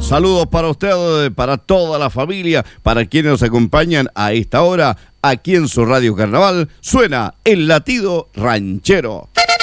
Saludos para usted, para toda la familia, para quienes nos acompañan a esta hora, aquí en su Radio Carnaval, suena el latido ranchero.